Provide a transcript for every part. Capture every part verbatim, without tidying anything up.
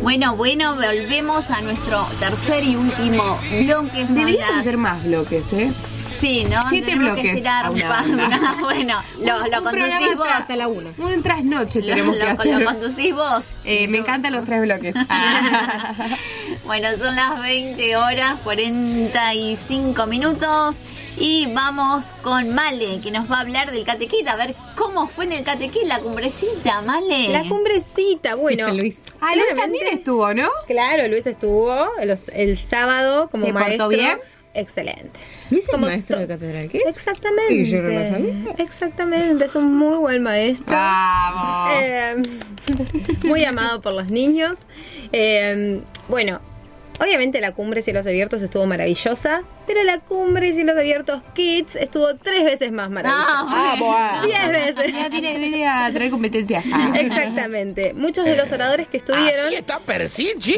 Bueno, bueno, volvemos a nuestro tercer y último bloque. Deberían las... hacer más bloques, ¿eh? Sí, ¿no? Siete tenemos bloques que estirar a una pa- banda. Bueno, lo, lo Un conducís programa vos. tras- Hasta la una. Un trasnoche Lo, tenemos que lo- hacer. lo conducís vos. Eh, me Yo- encantan los tres bloques. Ah. Bueno, son las veinte horas, cuarenta y cinco minutos. Y vamos con Male, que nos va a hablar del catequita. A ver cómo fue en el catequita, la cumbrecita, Male. La cumbrecita, bueno. Luis. Ah, Luis claramente- también estuvo, ¿no? Claro, Luis estuvo el, el sábado como ¿Se portó maestro. bien? Excelente. Luis es Como maestro to- de Catedral Kids. Exactamente. Y yo no lo sabía. Exactamente, es un muy buen maestro. Vamos. Eh, muy amado por los niños. Eh, bueno, obviamente la cumbre Cielos Abiertos estuvo maravillosa, pero la cumbre Cielos Abiertos Kids estuvo tres veces más maravillosa. Ah, Vamos. Diez veces. Mira, viene, viene a traer competencia. Ah. Exactamente. Muchos de los oradores que estuvieron Así está Persichi.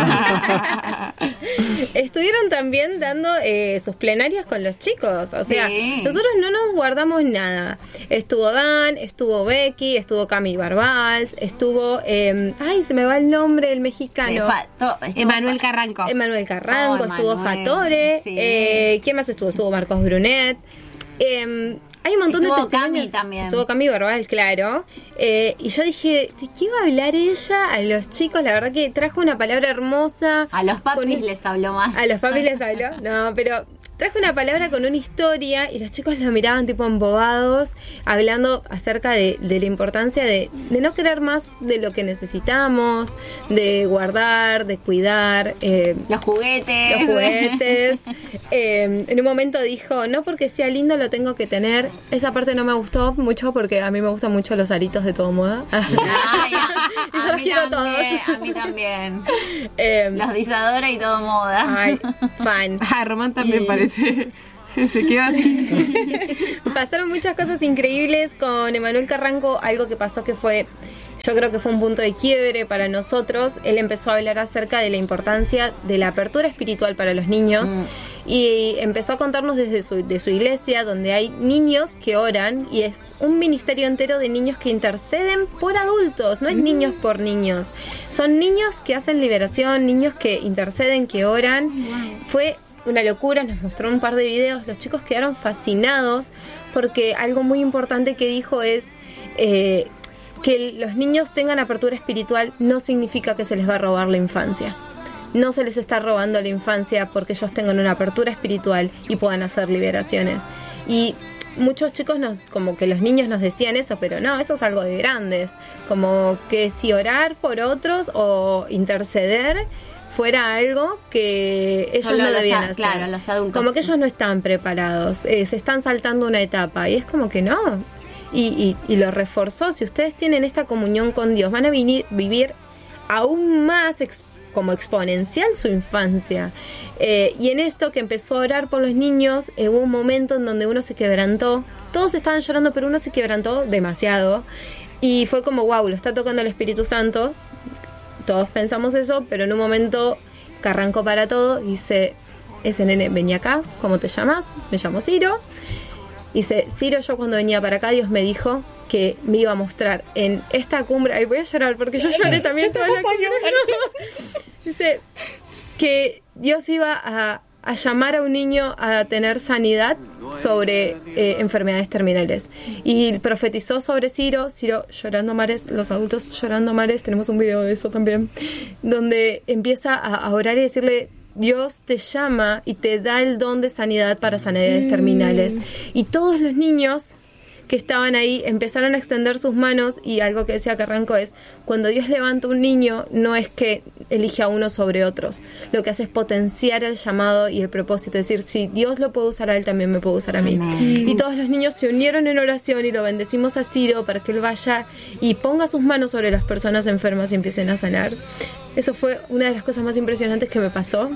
estuvieron también dando eh, sus plenarias con los chicos. O sea, Sí. nosotros no nos guardamos nada. Estuvo Dan, estuvo Becky, estuvo Cami Barbals, estuvo... eh, ay, se me va el nombre, el Te mexicano. faltó- estuvo- Emanuel Carranco. Emanuel Carranco, Oh, estuvo Emanuel, Fatore. sí. eh, ¿Quién más estuvo? Estuvo Marcos Brunet. Eh, hay un montón Estuvo de testimonios. Cami también. Estuvo Cami Barbal, claro. Eh, y yo dije, ¿de qué iba a hablar ella? A los chicos, la verdad que trajo una palabra hermosa. A los papis Con- les habló más. A los papis les habló. No, pero trajo una palabra con una historia y los chicos lo miraban tipo embobados, hablando acerca de, de la importancia de, de no querer más de lo que necesitamos, de guardar, de cuidar. Eh, Los juguetes. los juguetes. Eh, en un momento dijo, no porque sea lindo lo tengo que tener. Esa parte no me gustó mucho porque a mí me gustan mucho los aritos de todo moda. Ay, Y yo a, a los mí quiero también, todos. a mí también. Eh, Los de Isadora y todo moda. ay, fan. Ah, Román también Y- parece. Se queda así. Pasaron muchas cosas increíbles con Emanuel Carranco, algo que pasó que fue, yo creo que fue un punto de quiebre para nosotros. Él empezó a hablar acerca de la importancia de la apertura espiritual para los niños Mm. y empezó a contarnos desde su, de su iglesia, donde hay niños que oran y es un ministerio entero de niños que interceden por adultos, no es niños por niños, son niños que hacen liberación, niños que interceden, que oran. Fue una locura, nos mostró un par de videos, los chicos quedaron fascinados porque algo muy importante que dijo es eh, que los niños tengan apertura espiritual no significa que se les va a robar la infancia. No se les está robando la infancia porque ellos tengan una apertura espiritual y puedan hacer liberaciones. Y muchos chicos, nos, como que los niños nos decían eso, pero no, eso es algo de grandes. Como que si orar por otros o interceder fuera algo que ellos Solo no los debían a- hacer. claro, los adultos. Como que ellos no están preparados, eh, se están saltando una etapa y es como que no. Y, y, y lo reforzó, si ustedes tienen esta comunión con Dios, van a venir, vivir aún más ex- como exponencial su infancia. Eh, y en esto que empezó a orar por los niños, eh, hubo un momento en donde uno se quebrantó, todos estaban llorando, pero uno se quebrantó demasiado. Y fue como, wow, lo está tocando el Espíritu Santo. Todos pensamos eso, pero en un momento que arrancó para todo, dice, ese nene, vení acá, ¿cómo te llamas? Me llamo Ciro. Dice, Ciro, yo cuando venía para acá, Dios me dijo que me iba a mostrar en esta cumbre. Ay, voy a llorar porque yo lloré también toda la cumbre. Dice que Dios iba a, a llamar a un niño a tener sanidad sobre eh, enfermedades terminales. Y profetizó sobre Ciro, Ciro llorando a mares, los adultos llorando a mares, tenemos un video de eso también, donde empieza a, a orar y decirle, Dios te llama y te da el don de sanidad para sanidades mm. terminales. Y todos los niños que estaban ahí empezaron a extender sus manos y algo que decía Carranco es, cuando Dios levanta un niño no es que elige a uno sobre otros, lo que hace es potenciar el llamado y el propósito, es decir, si Dios lo puede usar a él, también me puede usar a mí. Amén. Y todos los niños se unieron en oración y lo bendecimos a Ciro para que él vaya y ponga sus manos sobre las personas enfermas y empiecen a sanar. Eso fue una de las cosas más impresionantes que me pasó,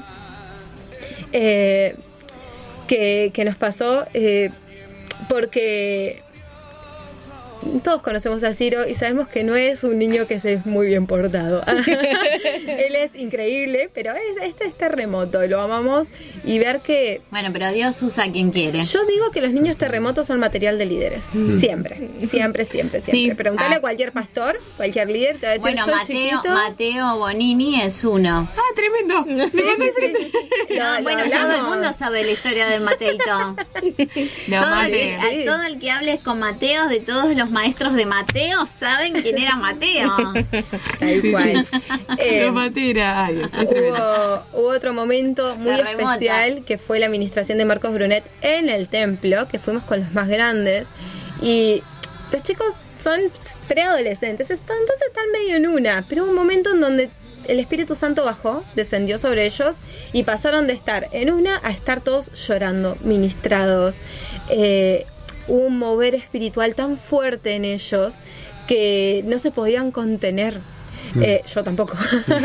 eh, que, que nos pasó, eh, porque todos conocemos a Ciro y sabemos que no es un niño que se es muy bien portado. Él es increíble, pero es, este es terremoto, lo amamos, y ver que... Bueno, pero Dios usa a quien quiere. Yo digo que los niños terremotos son material de líderes, mm. siempre, siempre, siempre, siempre. Sí. Preguntale Ah. a cualquier pastor, cualquier líder, te va a decir, Bueno, yo Mateo, chiquito... Mateo Bonini es uno. Ah, tremendo. Sí, sí, sí. No, Lo- bueno, lo todo el hablamos. mundo sabe la historia de Mateito. No, todo, el que, Mateo. sí. a- todo el que hables con Mateo, de todos los maestros de Mateo, saben quién era Mateo. Tal Sí, cual. Eh, La matera. Ay, es tremendo. Hubo, hubo otro momento muy Terremota. especial que fue la administración de Marcos Brunet en el templo, que fuimos con los más grandes y los chicos son preadolescentes, están- entonces están medio en una, pero hubo un momento en donde el Espíritu Santo bajó, descendió sobre ellos y pasaron de estar en una a estar todos llorando, ministrados. Eh, hubo un mover espiritual tan fuerte en ellos que no se podían contener. Eh, yo tampoco.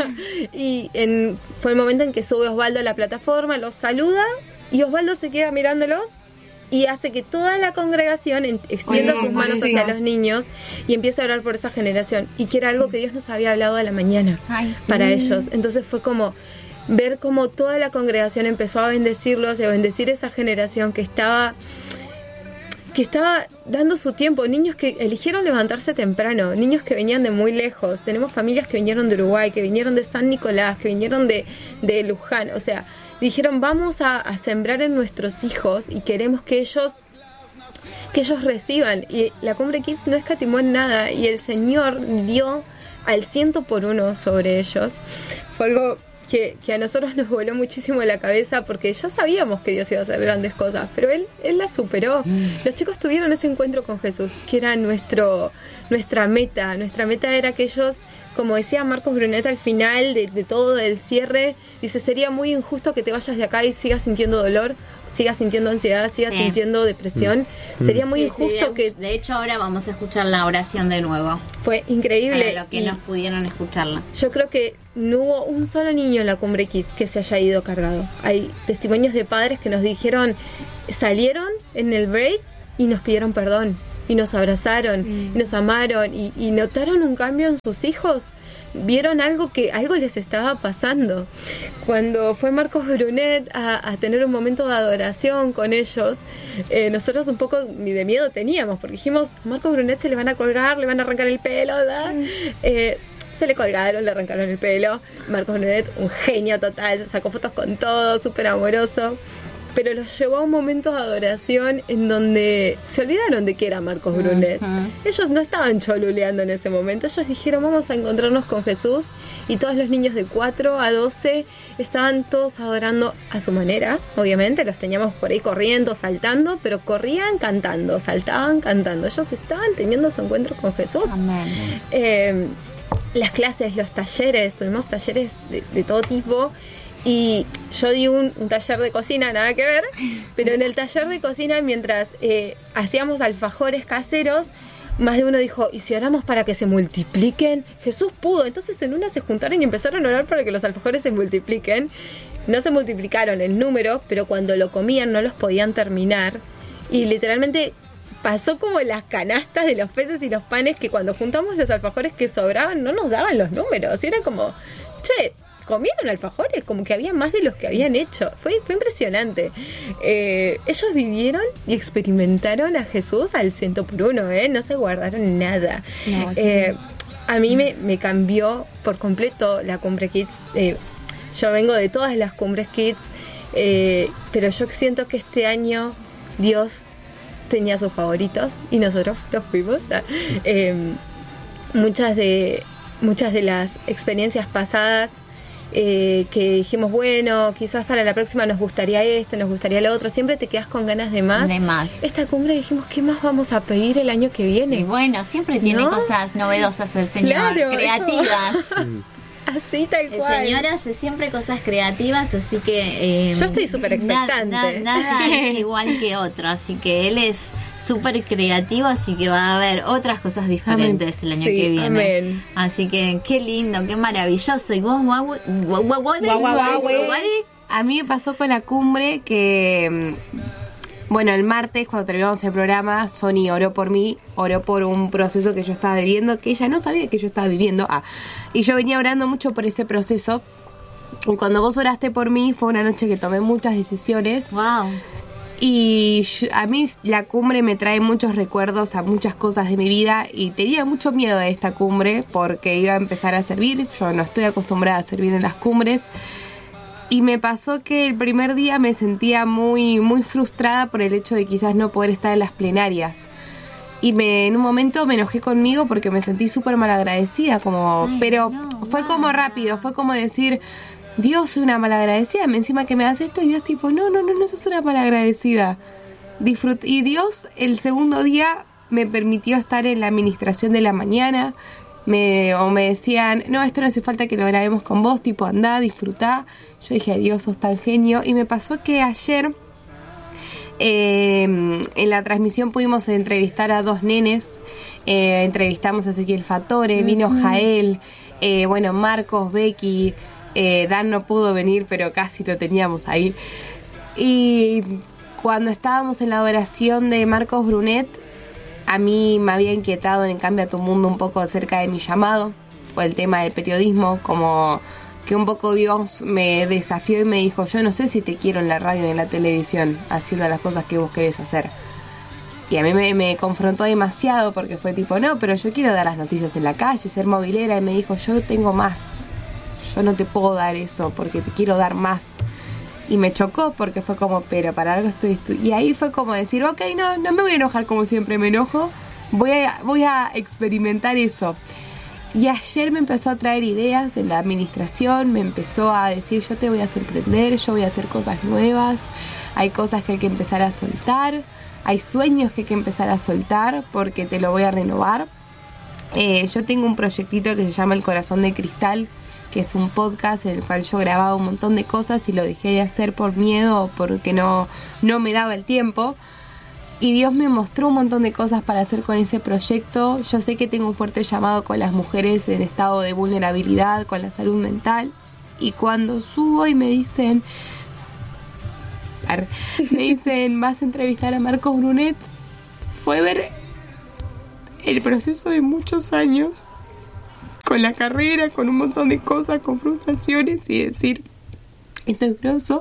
Y en, fue el momento en que sube Osvaldo a la plataforma, los saluda y Osvaldo se queda mirándolos y hace que toda la congregación en- extienda Oye, sus manos sí. hacia los niños y empieza a orar por esa generación. Y que era algo que Dios nos había hablado a la mañana Ay. para ellos. Entonces fue como ver cómo toda la congregación empezó a bendecirlos y a bendecir esa generación que estaba que estaba dando su tiempo, niños que eligieron levantarse temprano, niños que venían de muy lejos, tenemos familias que vinieron de Uruguay, que vinieron de San Nicolás, que vinieron de, de Luján, o sea, dijeron vamos a, a sembrar en nuestros hijos y queremos que ellos que ellos reciban, y la Cumbre Kids no escatimó en nada y el Señor dio al ciento por uno sobre ellos. Fue algo que, que a nosotros nos voló muchísimo la cabeza porque ya sabíamos que Dios iba a hacer grandes cosas, pero Él, él la superó. Los chicos tuvieron ese encuentro con Jesús, que era nuestro, nuestra meta. Nuestra meta era que ellos, como decía Marcos Brunet al final de, de todo, del cierre, dice, sería muy injusto que te vayas de acá y sigas sintiendo dolor, sigas sintiendo ansiedad, sigas Sí. sintiendo depresión. Sería muy Sí, injusto sí, que... de, de hecho, ahora vamos a escuchar la oración de nuevo. Fue increíble. Para los que y no pudieron escucharla. yo creo que no hubo un solo niño en la Cumbre Kids que se haya ido cargado. Hay testimonios de padres que nos dijeron, salieron en el break y nos pidieron perdón, y nos abrazaron, Mm. y nos amaron, y, y notaron un cambio en sus hijos. Vieron algo que algo les estaba pasando. Cuando fue Marcos Brunet a, a tener un momento de adoración con ellos, eh, nosotros un poco ni de miedo teníamos, porque dijimos, a Marcos Brunet se le van a colgar, le van a arrancar el pelo, ¿verdad? Eh, se le colgaron, le arrancaron el pelo. Marcos Brunet, un genio total, se sacó fotos con todo, súper amoroso. Pero los llevó a un momento de adoración en donde se olvidaron de que era Marcos Brunet. Ujú. Ellos no estaban choluleando en ese momento, ellos dijeron vamos a encontrarnos con Jesús, y todos los niños de cuatro a doce estaban todos adorando a su manera, obviamente, los teníamos por ahí corriendo, saltando, pero corrían cantando, saltaban cantando, ellos estaban teniendo su encuentro con Jesús. Amén. Eh, las clases, los talleres, tuvimos talleres de, de todo tipo. Y yo di un, un taller de cocina, nada que ver, pero en el taller de cocina, mientras eh, hacíamos alfajores caseros, más de uno dijo, ¿y si oramos para que se multipliquen? Jesús pudo. Entonces en una se juntaron y empezaron a orar para que los alfajores se multipliquen. No se multiplicaron el número, pero cuando lo comían no los podían terminar. Y literalmente pasó como las canastas de los peces y los panes, que cuando juntamos los alfajores que sobraban no nos daban los números. Y era como, che, comieron alfajores, como que había más de los que habían hecho. Fue, fue impresionante. Eh, ellos vivieron y experimentaron a Jesús al ciento por uno, ¿eh? No se guardaron nada. No, Eh, a mí me, me cambió por completo la Cumbre Kids. Eh, yo vengo de todas las Cumbres Kids, eh, pero yo siento que este año Dios tenía sus favoritos y nosotros los fuimos. Eh, muchas de muchas de las experiencias pasadas, eh, que dijimos, bueno, quizás para la próxima nos gustaría esto, nos gustaría lo otro, siempre te quedas con ganas de más. De más. Esta cumbre dijimos, ¿qué más vamos a pedir el año que viene? Y bueno, siempre tiene ¿No? cosas novedosas el señor, Claro, creativas. Así tal El cual. señor hace siempre cosas creativas, así que... eh, Yo estoy súper expectante. na- na- nada es igual que otro, así que él es súper creativo, así que va a haber otras cosas diferentes el año Sí, que viene. amén. Así que qué lindo, qué maravilloso. Y vos, guau, guau, guau, guau, guau, Guau, guau, guau, guau, guau. A mí me pasó con la cumbre que mm, Bueno, el martes, cuando terminamos el programa, Sony oró por mí, oró por un proceso que yo estaba viviendo, que ella no sabía que yo estaba viviendo. Ah, y yo venía orando mucho por ese proceso. Y cuando vos oraste por mí, fue una noche que tomé muchas decisiones. Wow. Y yo, a mí la cumbre me trae muchos recuerdos a muchas cosas de mi vida. Y tenía mucho miedo de esta cumbre porque iba a empezar a servir. Yo no estoy acostumbrada a servir en las cumbres. Y me pasó que el primer día me sentía muy, muy frustrada por el hecho de quizás no poder estar en las plenarias. Y me, en un momento me enojé conmigo porque me sentí súper malagradecida, como, Ay, pero no, fue wow. como rápido, fue como decir, Dios, soy una malagradecida, encima que me hace esto, y Dios tipo, no, no, no, no sos una malagradecida. Disfrut- y Dios el segundo día me permitió estar en la administración de la mañana. Me, o me decían, no, esto no hace falta que lo grabemos con vos, tipo, andá, disfrutá. Yo dije, adiós, sos tan genio. Y me pasó que ayer, eh, en la transmisión pudimos entrevistar a dos nenes. Eh, entrevistamos a Ezequiel Fatore, vino uh-huh. Jael, eh, bueno, Marcos, Becky, eh, Dan no pudo venir, pero casi lo teníamos ahí. Y cuando estábamos en la adoración de Marcos Brunet, a mí me había inquietado en Cambia tu Mundo un poco acerca de mi llamado, por el tema del periodismo, como que un poco Dios me desafió y me dijo, yo no sé si te quiero en la radio y en la televisión, haciendo las cosas que vos querés hacer. Y a mí me, me confrontó demasiado porque fue tipo, no, pero yo quiero dar las noticias en la calle, ser movilera, y me dijo, yo tengo más, yo no te puedo dar eso porque te quiero dar más. Y me chocó porque fue como, pero para algo estoy estu-. Y ahí fue como decir, ok, no, no me voy a enojar como siempre me enojo, voy a, voy a experimentar eso. Y ayer me empezó a traer ideas en la administración, me empezó a decir, yo te voy a sorprender, yo voy a hacer cosas nuevas, hay cosas que hay que empezar a soltar, hay sueños que hay que empezar a soltar porque te lo voy a renovar. Eh, yo tengo un proyectito que se llama El Corazón de Cristal, que es un podcast en el cual yo grababa un montón de cosas y lo dejé de hacer por miedo o porque no, no me daba el tiempo. Y Dios me mostró un montón de cosas para hacer con ese proyecto. Yo sé que tengo un fuerte llamado con las mujeres en estado de vulnerabilidad, con la salud mental. Y cuando subo y me dicen, me dicen, vas a entrevistar a Marcos Brunet, fue ver el proceso de muchos años con la carrera, con un montón de cosas, con frustraciones y decir, esto es grosso.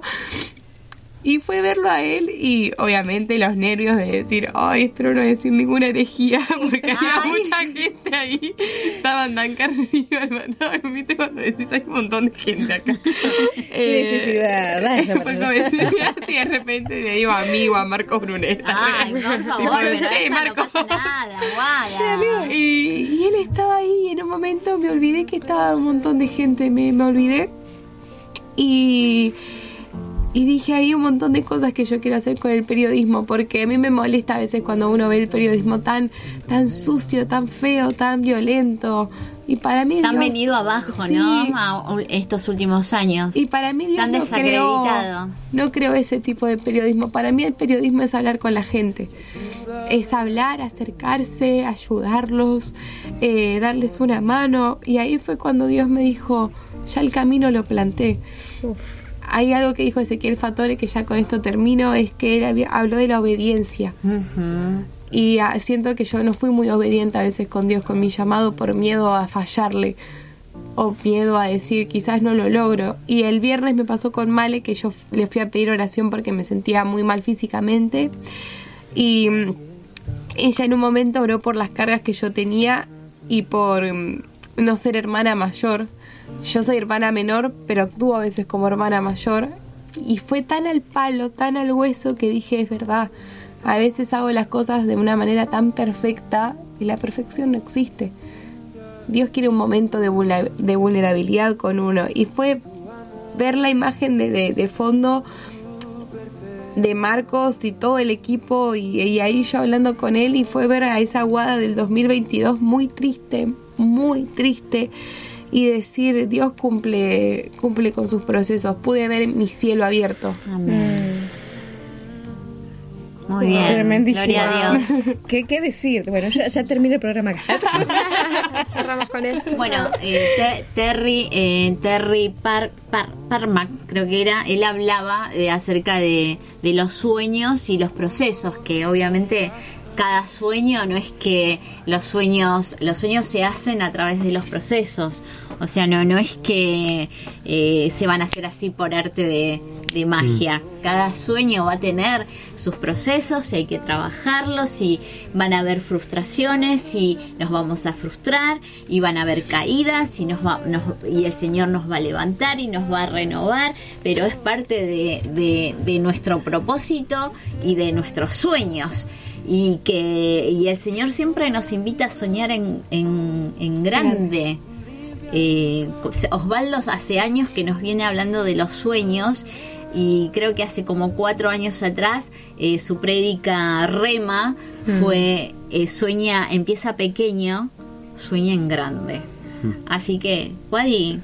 Y fue verlo a él y obviamente los nervios de decir, ay, espero no decir ninguna herejía, porque había Ay. mucha gente ahí, estaban tan carnidos, no, viste cuando decís, hay un montón de gente acá. Qué necesidad, vaya, fue como decir, así de repente le digo amigo a Marcos Brunet. Ay, por favor, Tipo, pero che, esa Marcos. no pasa nada, guada. Che, amigo. Y, y él estaba ahí y en un momento me olvidé que estaba un montón de gente, me, me olvidé. Y... Y dije, hay un montón de cosas que yo quiero hacer con el periodismo, porque a mí me molesta a veces cuando uno ve el periodismo tan tan sucio, tan feo, tan violento. Y para mí Tan Dios, venido abajo, sí. ¿no? A estos últimos años. Y para mí Dios Tan no creó, desacreditado. no creo ese tipo de periodismo. Para mí el periodismo es hablar con la gente. Es hablar, acercarse, ayudarlos, eh, darles una mano. Y ahí fue cuando Dios me dijo, ya el camino lo planté. Uf. Hay algo que dijo Ezequiel Fatore, que ya con esto termino, es que él había, habló de la obediencia. Uh-huh. Y uh, siento que yo no fui muy obediente a veces con Dios, con mi llamado, por miedo a fallarle o miedo a decir quizás no lo logro. Y el viernes me pasó con Male, que yo le fui a pedir oración porque me sentía muy mal físicamente. Y um, ella en un momento oró por las cargas que yo tenía y por um, no ser hermana mayor. Yo soy hermana menor, pero actúo a veces como hermana mayor. Y fue tan al palo, tan al hueso, que dije, es verdad. A veces hago las cosas de una manera tan perfecta y la perfección no existe. Dios quiere un momento de, vulner- de vulnerabilidad con uno. Y fue ver la imagen de, de, de fondo de Marcos y todo el equipo. Y, y ahí yo hablando con él, y fue ver a esa Guada del dos mil veintidós muy triste, muy triste. Y decir, Dios cumple cumple con sus procesos. Pude ver mi cielo abierto. Amén. Muy bien. Tremendísimo. Gloria a Dios. ¿Qué, qué decir? Bueno, ya, ya termina el programa acá. Cerramos con esto. Bueno, eh, Te- Terry, eh, Terry Par, Par, Parmack, creo que era, él hablaba eh, acerca de, de los sueños y los procesos, que obviamente cada sueño no es que los sueños, los sueños se hacen a través de los procesos, o sea, no, no es que eh, se van a hacer así por arte de, de magia. Cada sueño va a tener sus procesos y hay que trabajarlos, y van a haber frustraciones y nos vamos a frustrar, y van a haber caídas y, nos va, nos, y el Señor nos va a levantar y nos va a renovar, pero es parte de, de, de nuestro propósito y de nuestros sueños. Y que y el Señor siempre nos invita a soñar en, en, en grande. Eh, Osvaldo hace años que nos viene hablando de los sueños, y creo que hace como cuatro años atrás eh, su prédica Rema fue eh, sueña, empieza pequeño, sueña en grande. Así que, Wadi,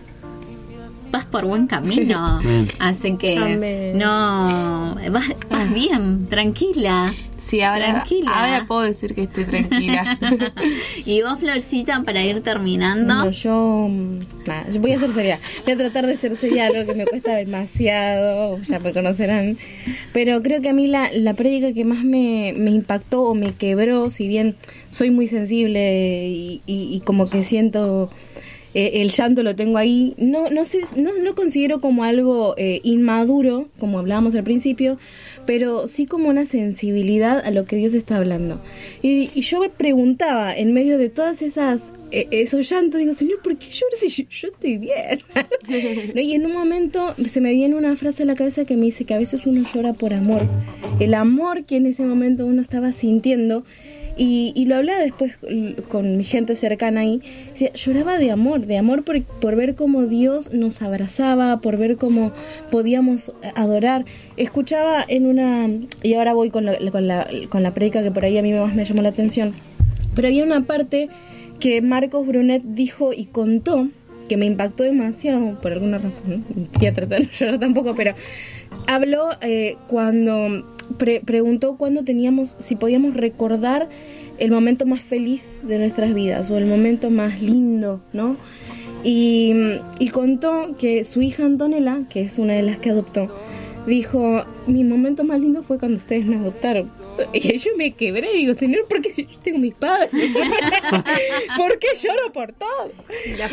vas por buen camino. Así que Amén. no, vas, vas bien, tranquila. Sí, ahora, Tranquila. ahora puedo decir que estoy tranquila. Y vos, Florcita, para ir terminando. No, yo, mm, nada, yo voy a ser seria. Voy a tratar de ser seria, algo que me cuesta demasiado, ya me conocerán. Pero creo que a mí la, la prédica que más me, me impactó o me quebró, si bien soy muy sensible y, y, y como que siento eh, el llanto lo tengo ahí, no no sé, no lo considero como algo eh, inmaduro, como hablábamos al principio, pero sí como una sensibilidad a lo que Dios está hablando. Y, y yo me preguntaba, en medio de todas esas eh, esos llantos, digo, Señor, ¿por qué lloras si yo, yo estoy bien? ¿No? Y en un momento se me viene una frase a la cabeza que me dice que a veces uno llora por amor. El amor que en ese momento uno estaba sintiendo. Y, y lo hablaba después con mi gente cercana ahí. Decía, lloraba de amor, de amor por, por ver cómo Dios nos abrazaba, por ver cómo podíamos adorar. Escuchaba en una, y ahora voy con la, con la, con la predica que por ahí a mí más me llamó la atención, pero había una parte que Marcos Brunet dijo y contó que me impactó demasiado por alguna razón, ¿no? Voy a tratar de no llorar tampoco, pero habló eh, cuando pre- preguntó cuándo teníamos, si podíamos recordar el momento más feliz de nuestras vidas o el momento más lindo, ¿no? Y, y contó que su hija Antonella, que es una de las que adoptó, dijo, mi momento más lindo fue cuando ustedes me adoptaron. Y yo me quebré, digo, Señor, ¿por qué si yo tengo mis padres? ¿Por qué lloro por todo?